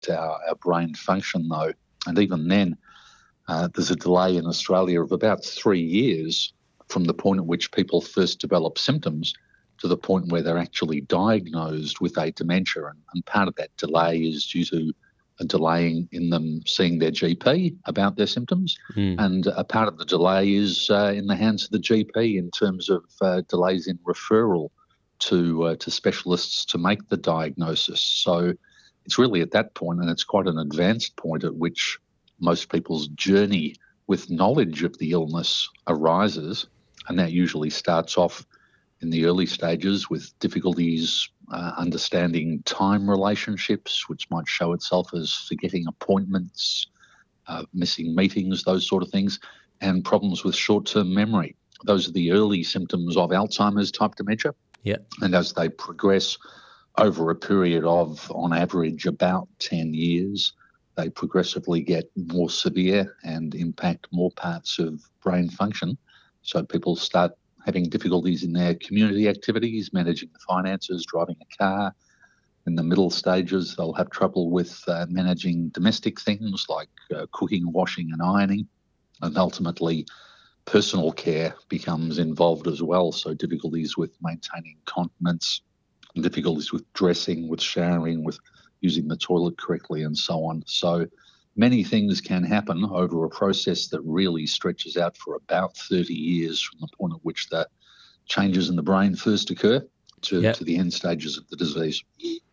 our brain function, though. And even then, there's a delay in Australia of about 3 years from the point at which people first develop symptoms to the point where they're actually diagnosed with a dementia. And part of that delay is due to a delay in them seeing their GP about their symptoms. And a part of the delay is in the hands of the GP in terms of delays in referral to specialists to make the diagnosis. So it's really at that point, and it's quite an advanced point at which most people's journey with knowledge of the illness arises, and that usually starts off in the early stages with difficulties understanding time relationships, which might show itself as forgetting appointments, missing meetings, those sort of things, and problems with short-term memory. Those are the early symptoms of Alzheimer's type dementia. Yeah. And as they progress over a period of, on average, about 10 years, they progressively get more severe and impact more parts of brain function. So people start having difficulties in their community activities, managing the finances, driving a car. In the middle stages, they'll have trouble with managing domestic things like cooking, washing and ironing. And ultimately, personal care becomes involved as well. So difficulties with maintaining continence, difficulties with dressing, with showering, with using the toilet correctly and so on. So many things can happen over a process that really stretches out for about 30 years from the point at which the changes in the brain first occur to the end stages of the disease.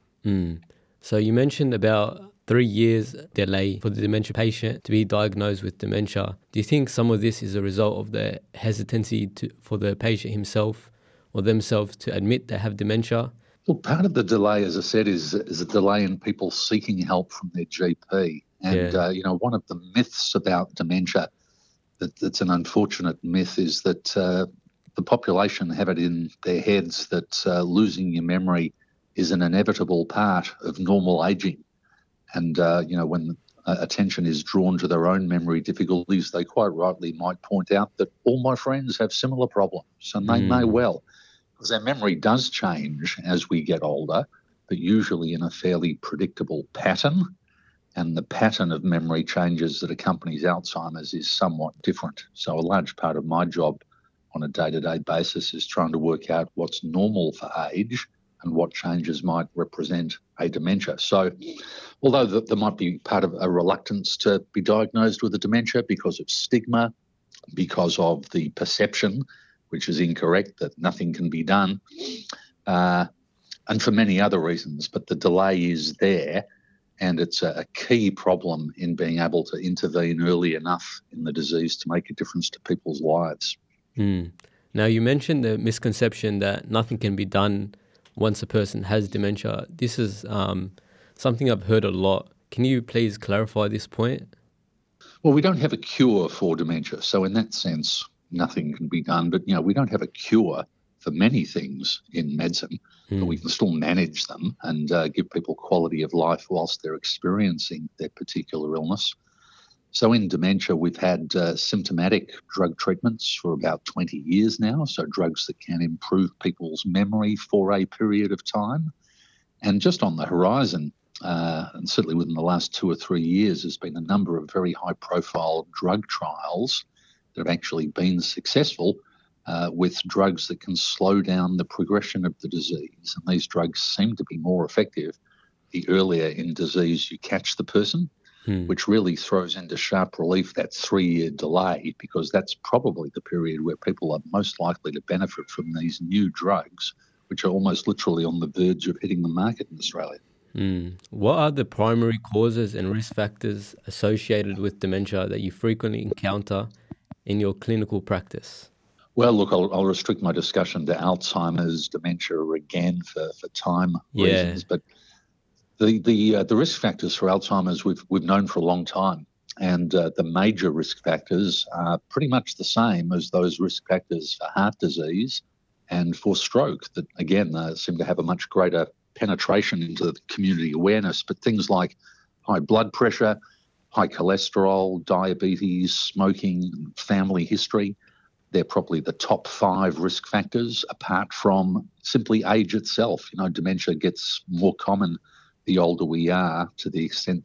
So you mentioned about 3 years delay for the dementia patient to be diagnosed with dementia. Do you think some of this is a result of the hesitancy for the patient himself or themselves to admit they have dementia? Well, part of the delay, as I said, is a delay in people seeking help from their GP. And, one of the myths about dementia that's an unfortunate myth is that the population have it in their heads that losing your memory is an inevitable part of normal ageing. And, when attention is drawn to their own memory difficulties, they quite rightly might point out that all my friends have similar problems, and they may well. Because our memory does change as we get older, but usually in a fairly predictable pattern. And the pattern of memory changes that accompanies Alzheimer's is somewhat different. So a large part of my job on a day-to-day basis is trying to work out what's normal for age and what changes might represent a dementia. So although there might be part of a reluctance to be diagnosed with a dementia because of stigma, because of the perception, which is incorrect, that nothing can be done, and for many other reasons. But the delay is there, and it's a key problem in being able to intervene early enough in the disease to make a difference to people's lives. Now, you mentioned the misconception that nothing can be done once a person has dementia. This is something I've heard a lot. Can you please clarify this point? Well, we don't have a cure for dementia, so in that sense, nothing can be done. But, we don't have a cure for many things in medicine, but we can still manage them and give people quality of life whilst they're experiencing their particular illness. So in dementia, we've had symptomatic drug treatments for about 20 years now, so drugs that can improve people's memory for a period of time. And just on the horizon, and certainly within the last 2 or 3 years, there's been a number of very high-profile drug trials that have actually been successful with drugs that can slow down the progression of the disease. And these drugs seem to be more effective the earlier in disease you catch the person, which really throws into sharp relief that 3-year delay, because that's probably the period where people are most likely to benefit from these new drugs, which are almost literally on the verge of hitting the market in Australia. What are the primary causes and risk factors associated with dementia that you frequently encounter in your clinical practice? Well, look, I'll restrict my discussion to Alzheimer's dementia again for time reasons. But the risk factors for Alzheimer's we've known for a long time, and the major risk factors are pretty much the same as those risk factors for heart disease and for stroke. That again seem to have a much greater penetration into the community awareness. But things like high blood pressure, high cholesterol, diabetes, smoking, family history, they're probably the top 5 risk factors, apart from simply age itself. Dementia gets more common the older we are, to the extent